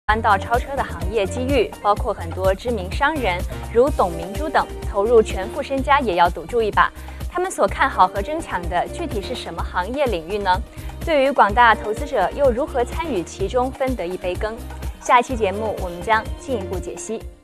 弯道超车的行业机遇，包括很多知名商人如董明珠等投入全副身家也要赌注一把。他们所看好和争抢的具体是什么行业领域呢？对于广大投资者又如何参与其中分得一杯羹？下期节目我们将进一步解析。